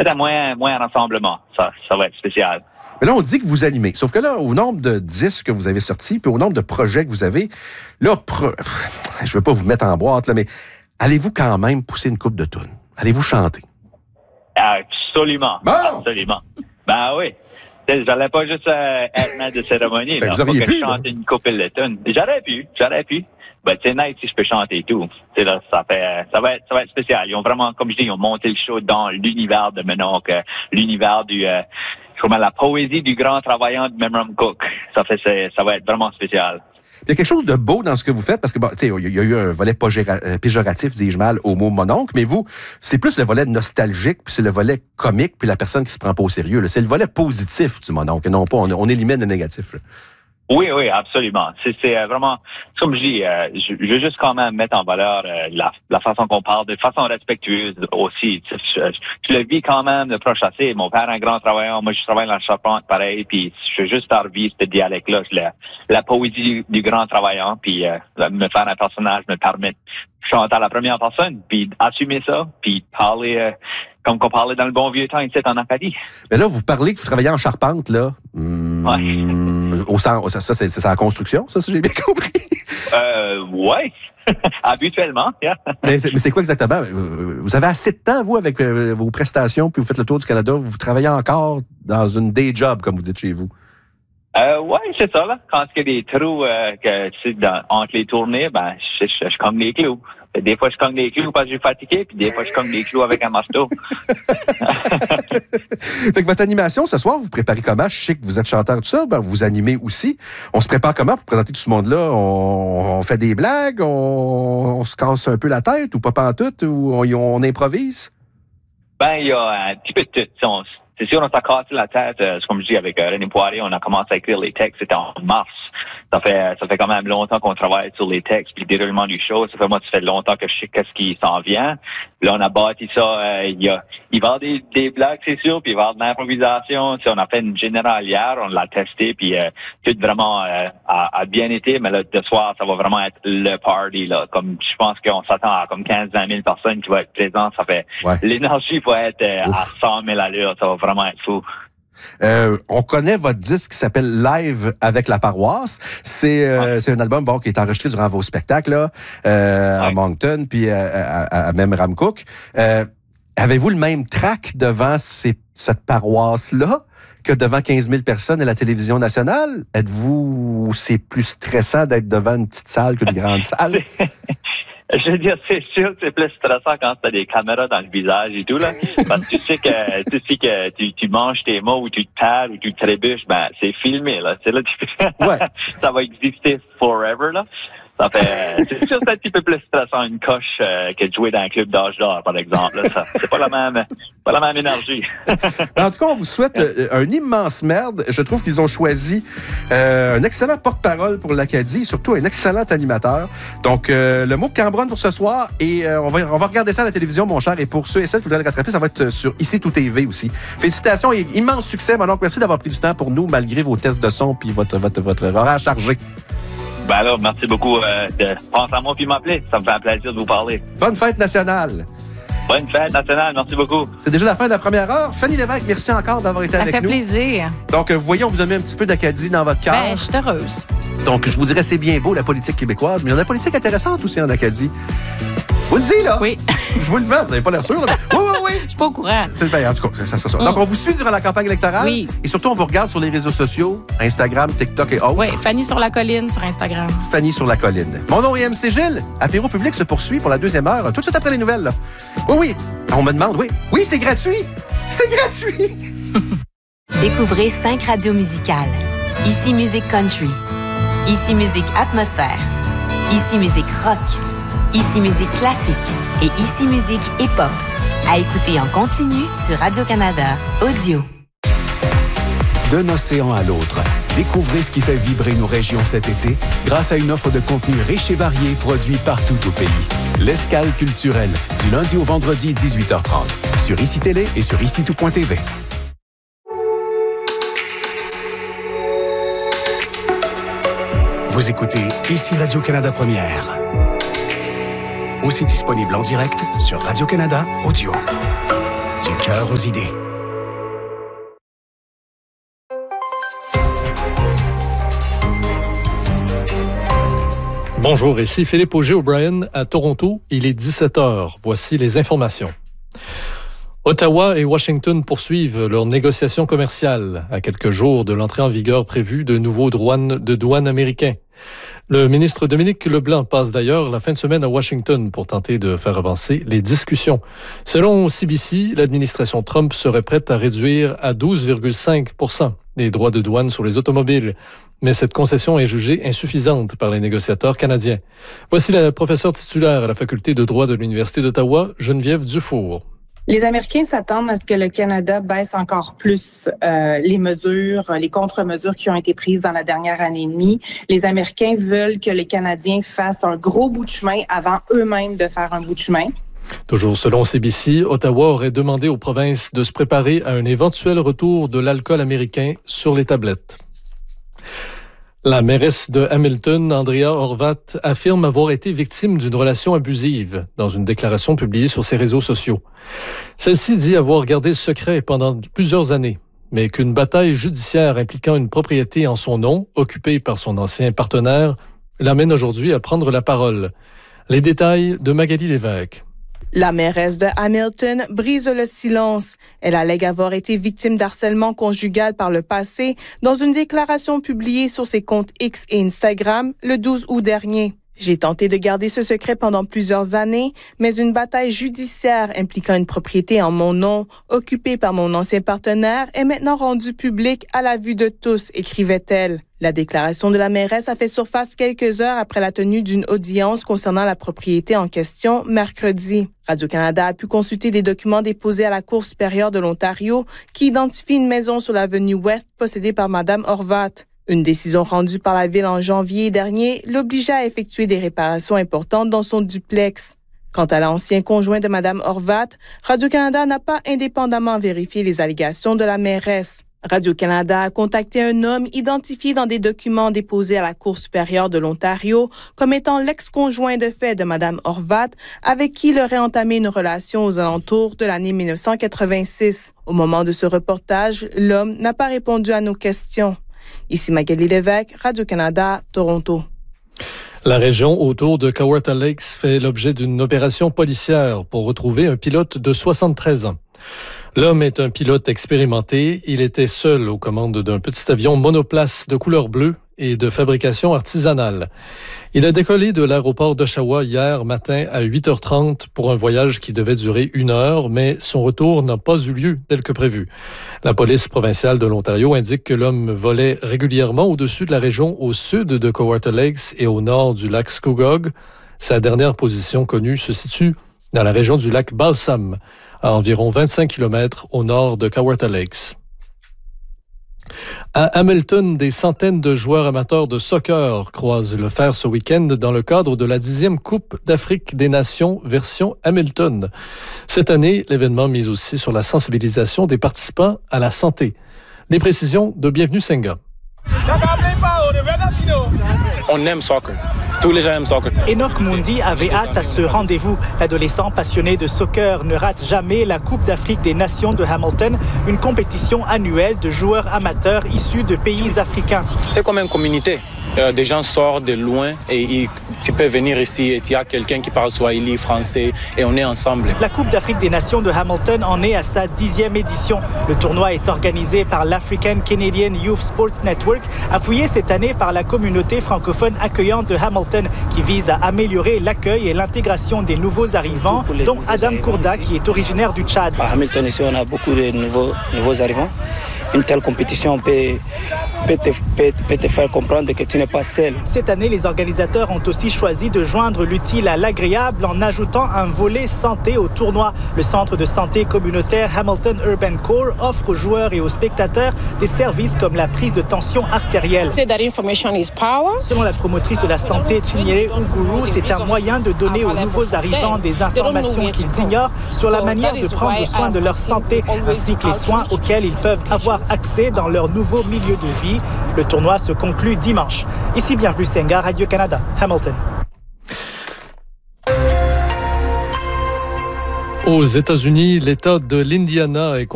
peut-être moins rassemblement. Ça va être spécial. Mais là, on dit que vous animez. Sauf que là, au nombre de disques que vous avez sortis, puis au nombre de projets que vous avez, là, je ne veux pas vous mettre en boîte, là, mais allez-vous quand même pousser une coupe de tunes? Allez-vous chanter? Absolument. Bon! Absolument. Ben oui. J'allais pas juste être maître de cérémonie. Ben, là, vous auriez pour que pu, je chante une couple de tunes. J'aurais pu. Ben, c'est nice si je peux chanter tout. Là, ça va être spécial. Ils ont vraiment, comme je dis, ils ont monté le show dans l'univers de Mononc, l'univers du, comment la poésie du grand travaillant de Memram Cook. Ça va être vraiment spécial. Il y a quelque chose de beau dans ce que vous faites, parce que, bon, tu sais, il y a eu un volet péjoratif, dis-je mal, au mot mononcle, mais vous, c'est plus le volet nostalgique, puis c'est le volet comique, puis la personne qui se prend pas au sérieux. Là. C'est le volet positif du mononcle, non pas, on élimine le négatif. Là. Oui, absolument. C'est vraiment, comme je dis, je veux juste quand même mettre en valeur la façon qu'on parle, de façon respectueuse aussi. Je le vis quand même de proche assez. Mon père est un grand travailleur, moi je travaille dans la charpente, pareil, puis je veux juste faire vivre ce dialecte-là, la poésie du grand travailleur, puis me faire un personnage me permet de chanter à la première personne, puis assumer ça, puis parler comme qu'on parlait dans le bon vieux temps ici en Acadie. Mais là, vous parlez que vous travaillez en charpente, là. Ouais. Ça, c'est la construction, ça, si j'ai bien compris? Ouais. Habituellement, yeah. Mais c'est quoi exactement? Vous avez assez de temps, vous, avec vos prestations, puis vous faites le tour du Canada, vous travaillez encore dans une day job, comme vous dites chez vous? Ouais, c'est ça, là. Quand il y a des trous entre les tournées, ben, je cogne les clous. Des fois, je cogne les clous parce que je suis fatigué, puis des fois, je cogne les clous avec un marteau. Fait que votre animation, ce soir, vous préparez comment? Je sais que vous êtes chanteur tout ça, ben, vous animez aussi. On se prépare comment pour présenter tout ce monde-là? On fait des blagues? On se casse un peu la tête? Ou pas pantoute? Ou on improvise? Ben, il y a un petit peu de tout. C'est sûr, on s'est cassé la tête, comme je dis, avec René Poirier, on a commencé à écrire les textes, c'était en mars. Ça fait quand même longtemps qu'on travaille sur les textes, puis le déroulement du show. Ça fait longtemps que je sais qu'est-ce qui s'en vient. Là, on a bâti ça. Il va y avoir des blagues, c'est sûr, puis il va y avoir de l'improvisation. On a fait une générale hier, on l'a testé, puis tout vraiment a bien été. Mais là, ce soir, ça va vraiment être le party, là. Comme je pense qu'on s'attend à comme 15-20 000 personnes qui vont être présentes. Ça fait l'énergie va être à 100 000 allures. Ça va vraiment être fou. On connaît votre disque qui s'appelle Live avec la paroisse. C'est un album qui est enregistré durant vos spectacles là, à Moncton puis à Memram Cook. Avez-vous le même trac devant cette paroisse-là que devant 15 000 personnes à la télévision nationale? Êtes-vous c'est plus stressant d'être devant une petite salle qu'une grande salle? Je veux dire, c'est sûr que c'est plus stressant quand tu as des caméras dans le visage et tout, là. Parce que tu sais que tu manges tes mots ou tu te parles ou tu te trébuches, ben, c'est filmé, là. C'est là, ça va exister forever, là. C'est sûr que c'est un petit peu plus stressant une coche que de jouer dans un club d'âge d'or, par exemple. Là. C'est pas la même énergie. En tout cas, on vous souhaite un immense merde. Je trouve qu'ils ont choisi un excellent porte-parole pour l'Acadie, surtout un excellent animateur. Donc, le mot Cambronne pour ce soir, et on va regarder ça à la télévision, mon cher. Et pour ceux et celles qui voudraient le rattraper, ça va être sur ICI Tout TV aussi. Félicitations et immense succès, mon oncle. Merci d'avoir pris du temps pour nous, malgré vos tests de son puis votre horaire chargé. Ben alors, merci beaucoup de penser à moi puis m'appeler. Ça me fait un plaisir de vous parler. Bonne fête nationale! Bonne fête nationale, merci beaucoup. C'est déjà la fin de la première heure. Fanny Lévesque, merci encore d'avoir été avec nous. Ça fait plaisir. Donc, vous voyez, on vous a mis un petit peu d'Acadie dans votre cœur. Ben, je suis heureuse. Donc, je vous dirais, c'est bien beau, la politique québécoise, mais il y a une politique intéressante aussi en Acadie. Je vous le dis, là. Oui. Je vous le vends, vous n'avez pas l'air sûr, là. Mais... Oui. Je suis pas au courant. C'est bien, en tout cas, ça sera ça. Donc, on vous suit durant la campagne électorale. Oui. Et surtout, on vous regarde sur les réseaux sociaux, Instagram, TikTok et autres. Oui, Fanny sur la colline sur Instagram. Fanny sur la colline. Mon nom est MC Gilles. Apéro public se poursuit pour la deuxième heure, tout de suite après les nouvelles, là. Oui. On me demande, oui, c'est gratuit. C'est gratuit. Découvrez 5 radios musicales. Ici Musique Country. Ici Musique Atmosphère. Ici Musique Rock. Ici Musique Classique. Et Ici Musique Hip-Hop. À écouter en continu sur Radio-Canada Audio. D'un océan à l'autre, découvrez ce qui fait vibrer nos régions cet été grâce à une offre de contenu riche et varié produit partout au pays. L'Escale culturelle, du lundi au vendredi 18h30, sur ICI Télé et sur ICI-Tout.tv. Vous écoutez ICI Radio-Canada Première. Aussi disponible en direct sur Radio-Canada Audio. Du Du cœur aux idées. Bonjour, ici Philippe Auger-O'Brien à Toronto. Il est 17h. Voici les informations. Ottawa et Washington poursuivent leurs négociations commerciales à quelques jours de l'entrée en vigueur prévue de nouveaux douanes américains. Le ministre Dominique Leblanc passe d'ailleurs la fin de semaine à Washington pour tenter de faire avancer les discussions. Selon CBC, l'administration Trump serait prête à réduire à 12,5% les droits de douane sur les automobiles. Mais cette concession est jugée insuffisante par les négociateurs canadiens. Voici la professeure titulaire à la faculté de droit de l'Université d'Ottawa, Geneviève Dufour. Les Américains s'attendent à ce que le Canada baisse encore plus les mesures, les contre-mesures qui ont été prises dans la dernière année et demie. Les Américains veulent que les Canadiens fassent un gros bout de chemin avant eux-mêmes de faire un bout de chemin. Toujours selon CBC, Ottawa aurait demandé aux provinces de se préparer à un éventuel retour de l'alcool américain sur les tablettes. La mairesse de Hamilton, Andrea Horwath, affirme avoir été victime d'une relation abusive dans une déclaration publiée sur ses réseaux sociaux. Celle-ci dit avoir gardé le secret pendant plusieurs années, mais qu'une bataille judiciaire impliquant une propriété en son nom, occupée par son ancien partenaire, l'amène aujourd'hui à prendre la parole. Les détails de Magali Lévesque. La mairesse de Hamilton brise le silence. Elle allègue avoir été victime d'harcèlement conjugal par le passé dans une déclaration publiée sur ses comptes X et Instagram le 12 août dernier. J'ai tenté de garder ce secret pendant plusieurs années, mais une bataille judiciaire impliquant une propriété en mon nom, occupée par mon ancien partenaire, est maintenant rendue publique à la vue de tous, écrivait-elle. La déclaration de la mairesse a fait surface quelques heures après la tenue d'une audience concernant la propriété en question mercredi. Radio-Canada a pu consulter des documents déposés à la Cour supérieure de l'Ontario qui identifient une maison sur l'avenue Ouest possédée par Mme Horwath. Une décision rendue par la Ville en janvier dernier l'obligeait à effectuer des réparations importantes dans son duplex. Quant à l'ancien conjoint de Mme Horwath, Radio-Canada n'a pas indépendamment vérifié les allégations de la mairesse. Radio-Canada a contacté un homme identifié dans des documents déposés à la Cour supérieure de l'Ontario comme étant l'ex-conjoint de fait de Mme Horwath, avec qui il aurait entamé une relation aux alentours de l'année 1986. Au moment de ce reportage, l'homme n'a pas répondu à nos questions. Ici Magali Lévesque, Radio-Canada, Toronto. La région autour de Kawartha Lakes fait l'objet d'une opération policière pour retrouver un pilote de 73 ans. L'homme est un pilote expérimenté. Il était seul aux commandes d'un petit avion monoplace de couleur bleue et de fabrication artisanale. Il a décollé de l'aéroport d'Oshawa hier matin à 8h30 pour un voyage qui devait durer 1 heure, mais son retour n'a pas eu lieu tel que prévu. La police provinciale de l'Ontario indique que l'homme volait régulièrement au-dessus de la région au sud de Kawartha Lakes et au nord du lac Scugog. Sa dernière position connue se situe dans la région du lac Balsam, à environ 25 km au nord de Kawartha Lakes. À Hamilton, des centaines de joueurs amateurs de soccer croisent le fer ce week-end dans le cadre de la 10e Coupe d'Afrique des Nations version Hamilton. Cette année, l'événement mise aussi sur la sensibilisation des participants à la santé. Les précisions de Bienvenue Senga. On aime soccer. Tous les gens aiment soccer. Enoch Mundi avait hâte à ce rendez-vous. L'adolescent passionné de soccer ne rate jamais la Coupe d'Afrique des Nations de Hamilton, une compétition annuelle de joueurs amateurs issus de pays africains. C'est comme une communauté. Des gens sortent de loin et tu peux venir ici et il y a quelqu'un qui parle swahili, français et on est ensemble. La Coupe d'Afrique des Nations de Hamilton en est à sa 10e édition. Le tournoi est organisé par l'African Canadian Youth Sports Network, appuyé cette année par la communauté francophone accueillante de Hamilton qui vise à améliorer l'accueil et l'intégration des nouveaux arrivants, dont Adam Kourda qui est originaire du Tchad. À Hamilton ici on a beaucoup de nouveaux arrivants. Une telle compétition peut te faire comprendre que tu n'es pas seul. Cette année, les organisateurs ont aussi choisi de joindre l'utile à l'agréable en ajoutant un volet santé au tournoi. Le centre de santé communautaire Hamilton Urban Core offre aux joueurs et aux spectateurs des services comme la prise de tension artérielle. Selon la promotrice de la santé, Chinyere Uguru, c'est un moyen de donner aux nouveaux arrivants des informations qu'ils ignorent sur la manière de prendre soin de leur santé, ainsi que les soins auxquels ils peuvent avoir accès dans leur nouveau milieu de vie. Le tournoi se conclut dimanche. Ici Bienvenue Senga, Radio-Canada, Hamilton. Aux États-Unis, l'État de l'Indiana est